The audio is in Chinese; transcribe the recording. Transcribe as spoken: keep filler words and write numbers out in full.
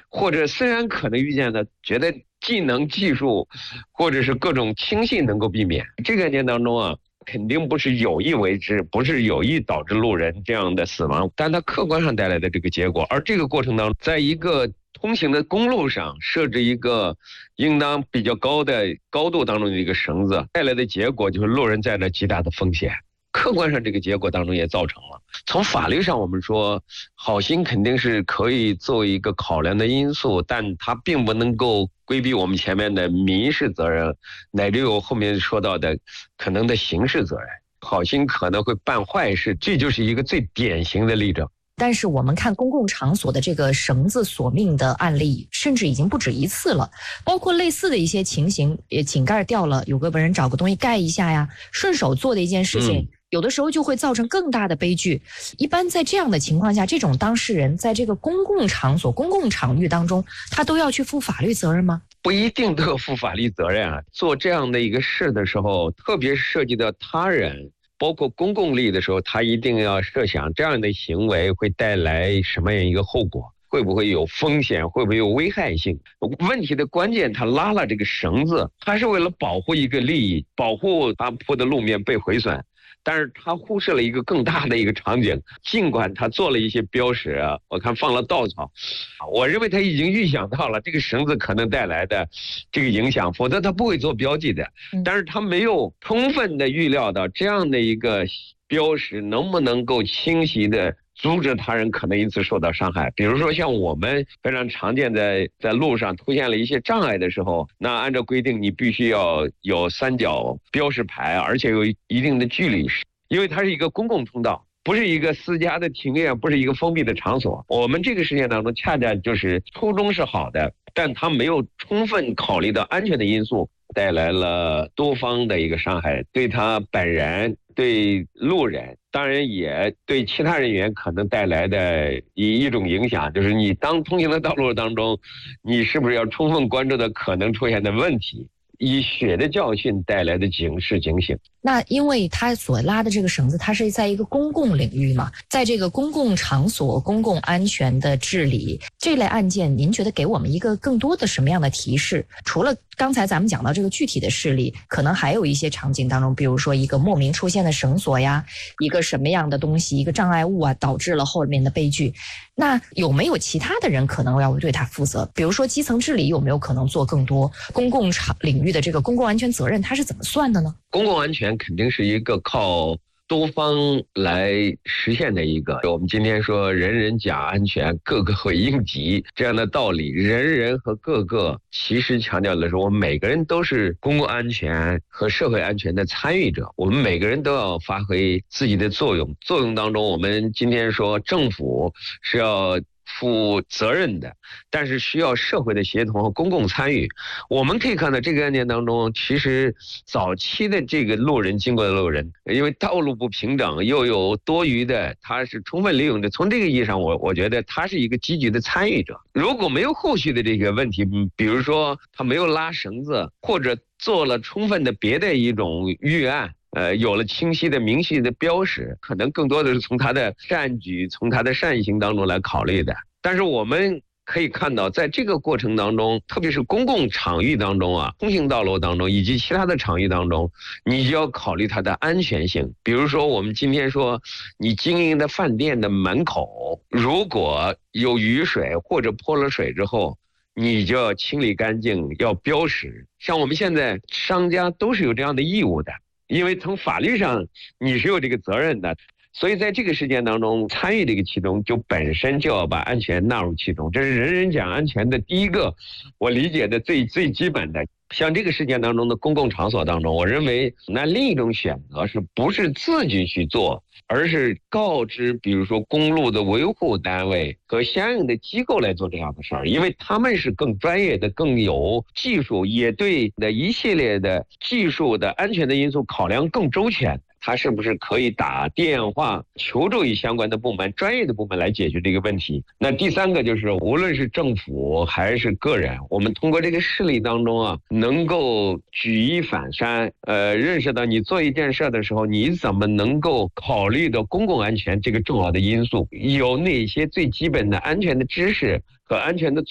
或者虽然可能遇见的，觉得技能技术或者是各种轻信能够避免。这个案件当中啊，肯定不是有意为之，不是有意导致路人这样的死亡，但它客观上带来的这个结果。而这个过程当中，在一个通行的公路上设置一个应当比较高的高度当中的一个绳子，带来的结果就是路人在那极大的风险。客观上这个结果当中也造成了。从法律上我们说，好心肯定是可以作为一个考量的因素，但它并不能够规避我们前面的民事责任，乃至于我后面说到的可能的刑事责任。好心可能会办坏事，这就是一个最典型的例证。 但是我们看公共场所的这个绳子索命的案例，甚至已经不止一次了，包括类似的一些情形，也井盖掉了，有个人找个东西盖一下呀，顺手做的一件事情、嗯、有的时候就会造成更大的悲剧。一般在这样的情况下，这种当事人在这个公共场所公共场域当中，他都要去负法律责任吗？ 不一定都要负法律责任啊。做这样的一个事的时候，特别是涉及到他人包括公共利益的时候，他一定要设想这样的行为会带来什么样一个后果，会不会有风险，会不会有危害性。问题的关键，他拉了这个绳子，他是为了保护一个利益，保护他铺的路面被毁损，但是他忽视了一个更大的一个场景。尽管他做了一些标识啊，我看放了稻草，我认为他已经预想到了这个绳子可能带来的这个影响，否则他不会做标记的。但是他没有充分的预料到这样的一个标识能不能够清晰的阻止他人可能因此受到伤害。比如说像我们非常常见在在路上出现了一些障碍的时候，那按照规定你必须要有三角标识牌，而且有一定的距离，因为它是一个公共通道，不是一个私家的庭院，不是一个封闭的场所。我们这个事件当中恰恰就是初衷是好的，但他没有充分考虑到安全的因素，带来了多方的一个伤害，对他本人，对路人，当然也对其他人员可能带来的一一种影响，就是你当通行的道路当中，你是不是要充分关注到可能出现的问题，以血的教训带来的警示警醒。 那因为他所拉的这个绳子，它是在一个公共领域嘛，在这个公共场所公共安全的治理这类案件，您觉得给我们一个更多的什么样的提示？除了刚才咱们讲到这个具体的事例，可能还有一些场景当中，比如说一个莫名出现的绳索呀，一个什么样的东西，一个障碍物啊，导致了后面的悲剧。那有没有其他的人可能要对他负责？比如说基层治理有没有可能做更多？公共场领域的这个公共安全责任，它是怎么算的呢？ 公共安全肯定是一个靠多方来实现的一个，我们今天说人人讲安全，个个会应急这样的道理，人人和个个其实强调的是，我们每个人都是公共安全和社会安全的参与者，我们每个人都要发挥自己的作用。作用当中，我们今天说政府是要负责任的，但是需要社会的协同和公共参与。我们可以看到这个案件当中，其实早期的这个路人经过的路人，因为道路不平整又有多余的，他是充分利用的。从这个意义上，我我觉得他是一个积极的参与者。如果没有后续的这个问题，比如说他没有拉绳子，或者做了充分的别的一种预案，呃，有了清晰的明晰的标识，可能更多的是从他的善举，从他的善行当中来考虑的。但是我们可以看到，在这个过程当中，特别是公共场域当中啊，通行道路当中以及其他的场域当中，你就要考虑它的安全性。比如说我们今天说，你经营的饭店的门口如果有雨水或者泼了水之后，你就要清理干净，要标识。像我们现在商家都是有这样的义务的，因为从法律上你是有这个责任的。所以在这个事件当中，参与这个其中就本身就要把安全纳入其中，这是人人讲安全的第一个我理解的最最基本的。像这个事件当中的公共场所当中，我认为那另一种选择是不是自己去做，而是告知比如说公路的维护单位和相应的机构来做这样的事儿，因为他们是更专业的，更有技术，也对的一系列的技术的安全的因素考量更周全。他是不是可以打电话求助于相关的部门，专业的部门来解决这个问题？那第三个就是，无论是政府还是个人，我们通过这个事例当中啊，能够举一反三，呃，认识到你做一件事的时候，你怎么能够考虑到公共安全这个重要的因素，有哪些最基本的安全的知识和安全的